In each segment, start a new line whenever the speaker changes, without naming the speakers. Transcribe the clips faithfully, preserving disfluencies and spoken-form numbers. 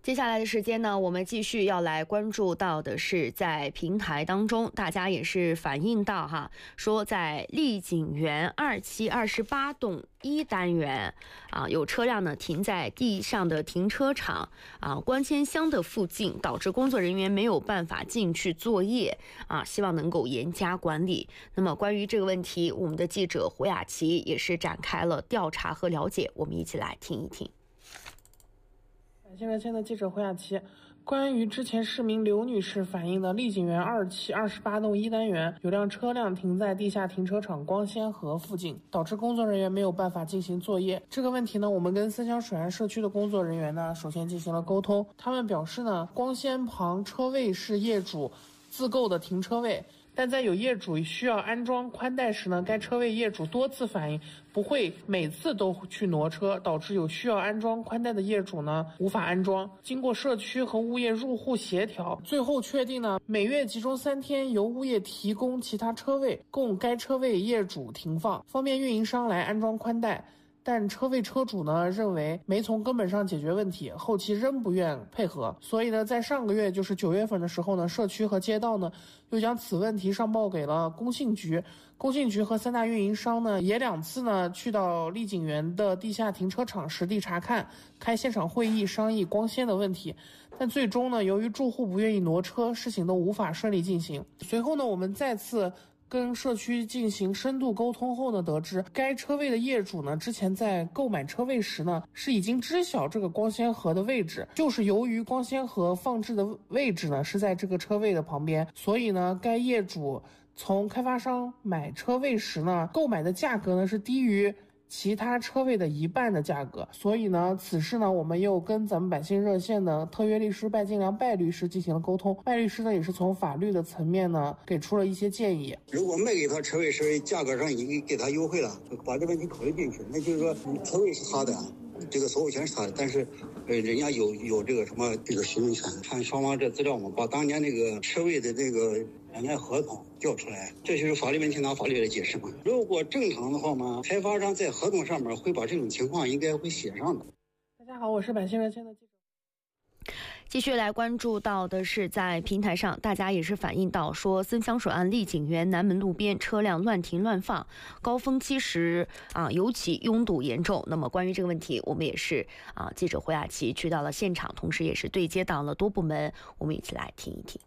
接下来的时间呢，我们继续要来关注到的是，在平台当中，大家也是反映到哈，说在丽景园二期二十八栋一单元啊，有车辆呢停在地上的停车场啊光纤箱的附近，导致工作人员没有办法进去作业啊，希望能够严加管理。那么关于这个问题，我们的记者胡雅琪也是展开了调查和了解，我们一起来听一听。
感谢热线的记者胡雅琪。关于之前市民刘女士反映的丽景园二期二十八栋一单元有辆车辆停在地下停车场光纤河附近，导致工作人员没有办法进行作业。这个问题呢，我们跟三江水岸社区的工作人员呢，首先进行了沟通。他们表示呢，光纤旁车位是业主自购的停车位，但在有业主需要安装宽带时呢，该车位业主多次反映不会每次都去挪车，导致有需要安装宽带的业主呢无法安装。经过社区和物业入户协调，最后确定呢每月集中三天由物业提供其他车位供该车位业主停放，方便运营商来安装宽带。但车位车主呢认为没从根本上解决问题，后期仍不愿配合，所以呢在上个月就是九月份的时候呢，社区和街道呢又将此问题上报给了工信局，工信局和三大运营商呢也两次呢去到丽景园的地下停车场实地查看，开现场会议商议光纤的问题，但最终呢由于住户不愿意挪车，事情都无法顺利进行。随后呢我们再次跟社区进行深度沟通后呢，得知该车位的业主呢，之前在购买车位时呢，是已经知晓这个光纤河的位置，就是由于光纤河放置的位置呢是在这个车位的旁边，所以呢，该业主从开发商买车位时呢，购买的价格呢是低于其他车位的一半的价格，所以呢，此事呢，我们又跟咱们百姓热线的特约律师拜金良拜律师进行了沟通。拜律师呢，也是从法律的层面呢，给出了一些建议。
如果卖给他车位是价格上已经给他优惠了，把这问题考虑进去，那就是说车位是他的，这个所有权是他的，但是呃，人家有有这个什么这个使用权。看双方这资料嘛，把当年那个车位的这个两年合同调出来，这就是法律问题拿法律来解释嘛。如果正常的话嘛，开发商在合同上面会把这种情况应该会写上的。
大家好，我是百姓热线的记者。
继续来关注到的是，在平台上大家也是反映到说，森湘水岸丽景园南门路边车辆乱停乱放，高峰期时啊尤其拥堵严重。那么关于这个问题，我们也是啊记者胡雅琪去到了现场，同时也是对接到了多部门，我们一起来听一听。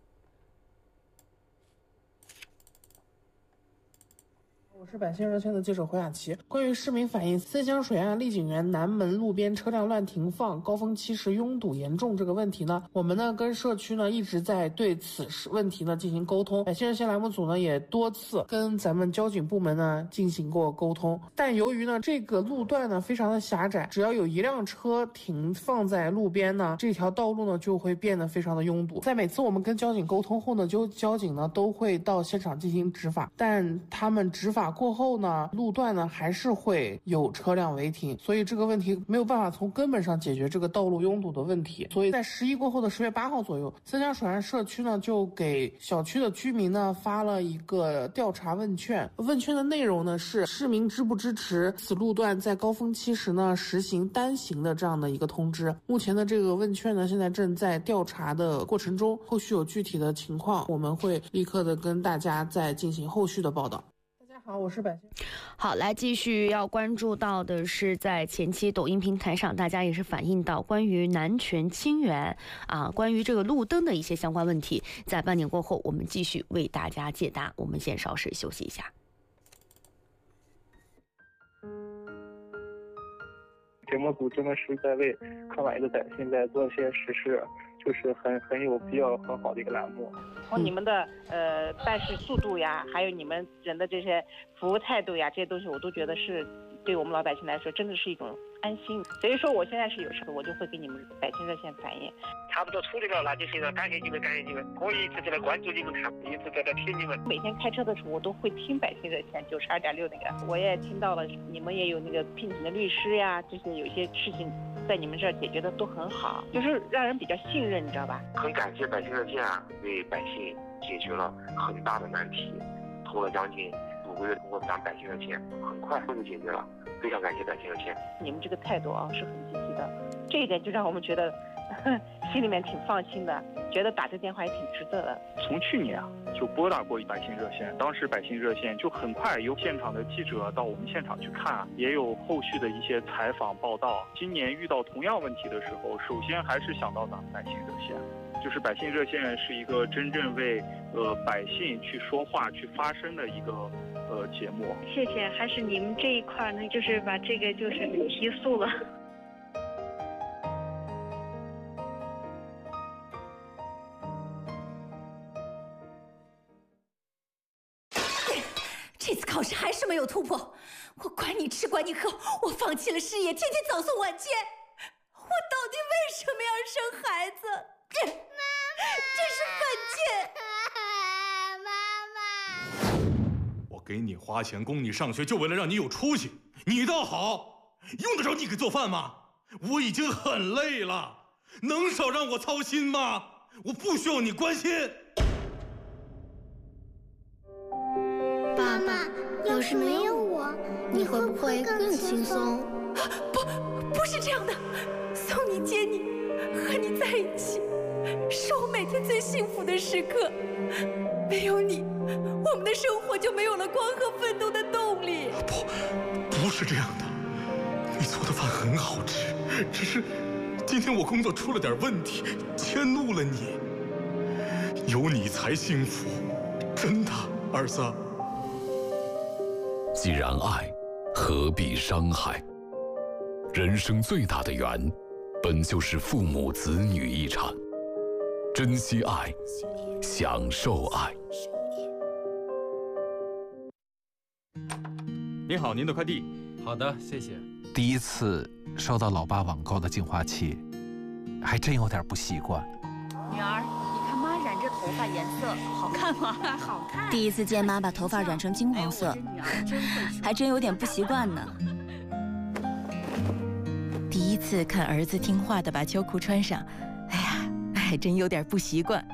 我是百姓热线的记者胡雅琪。关于市民反映森湘水岸丽景园南门路边车辆乱停放，高峰期时拥堵严重这个问题呢，我们呢跟社区呢一直在对此问题呢进行沟通。百姓热线栏目组呢也多次跟咱们交警部门呢进行过沟通，但由于呢这个路段呢非常的狭窄，只要有一辆车停放在路边呢，这条道路呢就会变得非常的拥堵。在每次我们跟交警沟通后呢，就交警呢都会到现场进行执法，但他们执法过后呢，路段呢还是会有车辆违停，所以这个问题没有办法从根本上解决这个道路拥堵的问题。所以在十一过后的十月八号左右，三江水岸社区呢就给小区的居民呢发了一个调查问卷，问卷的内容呢是市民支不支持此路段在高峰期时呢实行单行的这样的一个通知。目前的这个问卷呢现在正在调查的过程中，后续有具体的情况我们会立刻的跟大家再进行后续的报道。大家好，我是百姓。
好，来继续要关注到的是，在前期抖音平台上，大家也是反映到关于南泉清源啊，关于这个路灯的一些相关问题。在半点过后，我们继续为大家解答。我们先稍事休息一下。
节目组真的是在为看完一个百姓在做一些实事，就是很很有必要很好的一个栏目。
从你们的呃办事速度呀，还有你们人的这些服务态度呀，这些东西我都觉得是对我们老百姓来说真的是一种安心。所以说我现在是有事我就会给你们百姓热线反映。
差不多处理了，那就行了，感谢你们，感谢你们，我一直在来关注你们看，一直在来听你们。
每天开车的时候我都会听百姓热线九十二点六那个，我也听到了你们也有那个聘请的律师呀，这些有些事情在你们这儿解决的都很好，就是让人比较信任，你知道吧？
很感谢百姓热线啊，为百姓解决了很大的难题，拖了将近五个月，通过咱百姓热线很快就解决了，非常感谢百姓热线。
你们这个态度啊是很积极的，这一点就让我们觉得心里面挺放心的，觉得打这电话也挺值得的。
从去年啊就拨打过百姓热线，当时百姓热线就很快由现场的记者到我们现场去看，也有后续的一些采访报道。今年遇到同样问题的时候，首先还是想到咱们百姓热线。就是百姓热线是一个真正为呃百姓去说话、去发声的一个呃节目。
谢谢，还是你们这一块呢，就是把这个就是提速了。
这次考试还是没有突破，我管你吃管你喝，我放弃了事业，天天早送晚接。我到底为什么要生孩子？这这是犯贱！
妈妈，我给你花钱供你上学，就为了让你有出息。你倒好，用得着你给做饭吗？我已经很累了，能少让我操心吗？我不需要你关心。
妈妈，要是没有我，你会不会更轻松？
不，不是这样的。送你接你，和你在一起，是我每天最幸福的时刻。没有你，我们的生活就没有了光和奋斗的动力。
不，不是这样的。你做的饭很好吃，只是今天我工作出了点问题，迁怒了你。有你才幸福，真的，儿子。
既然爱，何必伤害？人生最大的缘，本就是父母子女一场。珍惜爱，享受爱。
您好，您的快递。
好的，谢谢。
第一次收到老爸网购的净化器，还真有点不习惯。
女儿，你看妈染这头发颜色好看吗？
好看。第一次见妈把头发染成金黄色，还真有点不习惯呢。第一次看儿子听话的把秋裤穿上，哎呀，还真有点不习惯。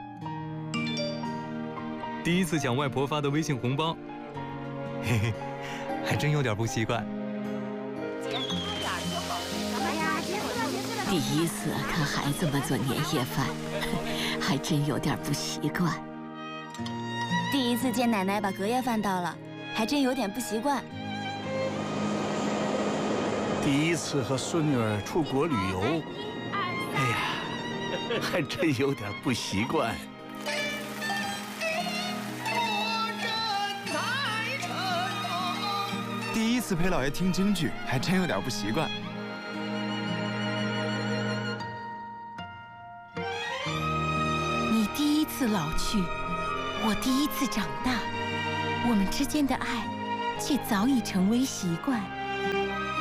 第一次抢外婆发的微信红包，嘿嘿，还真有点不习惯。
第一次看孩子们做年夜饭，还真有点不习惯。
第一次见奶奶把隔夜饭倒了，还真有点不习惯。
第一次和孙女儿出国旅游，哎呀，还真有点不习惯。
第一次陪姥爷听京剧，还真有点不习惯。
你第一次老去，我第一次长大，我们之间的爱，却早已成为习惯。